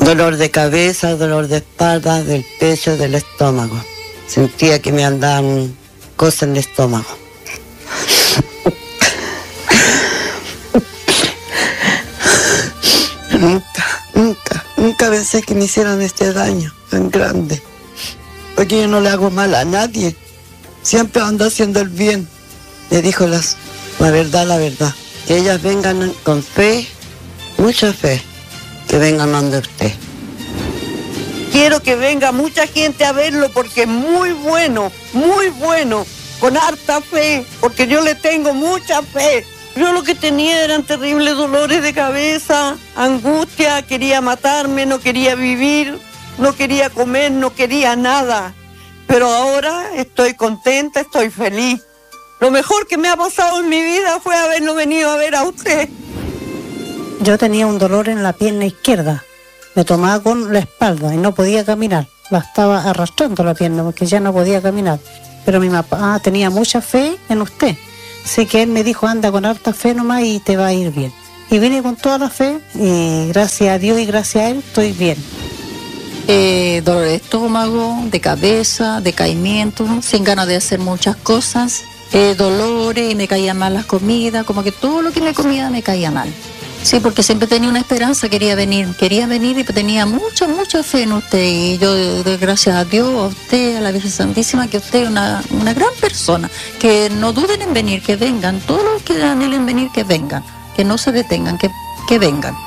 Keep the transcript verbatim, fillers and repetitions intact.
Dolor de cabeza, dolor de espalda, del pecho, del estómago. Sentía que me andaban cosas en el estómago. Nunca, nunca, nunca pensé que me hicieran este daño tan grande. Porque yo no le hago mal a nadie. Siempre ando haciendo el bien. Le dijo las, la verdad, la verdad. Que ellas vengan con fe, mucha fe, que vengan donde usted. Quiero que venga mucha gente a verlo porque es muy bueno, muy bueno, con harta fe, porque yo le tengo mucha fe. Yo lo que tenía eran terribles dolores de cabeza, angustia, quería matarme, no quería vivir, no quería comer, no quería nada. Pero ahora estoy contenta, estoy feliz. Lo mejor que me ha pasado en mi vida fue haberlo venido a ver a usted. Yo tenía un dolor en la pierna izquierda. Me tomaba con la espalda y no podía caminar. La estaba arrastrando la pierna porque ya no podía caminar. Pero mi papá tenía mucha fe en usted. Así que él me dijo, anda con harta fe nomás y te va a ir bien. Y vine con toda la fe y gracias a Dios y gracias a él estoy bien. Eh, dolor de estómago, de cabeza, decaimiento, sin ganas de hacer muchas cosas, eh, dolores, y me caían mal las comidas, como que todo lo que me comía me caía mal. Sí, porque siempre tenía una esperanza, quería venir, quería venir y tenía mucha, mucha fe en usted. Y yo, de, gracias a Dios, a usted, a la Virgen Santísima, que usted es una, una gran persona. Que no duden en venir, que vengan. Todos los que anhelen venir, que vengan. Que no se detengan, que, que vengan.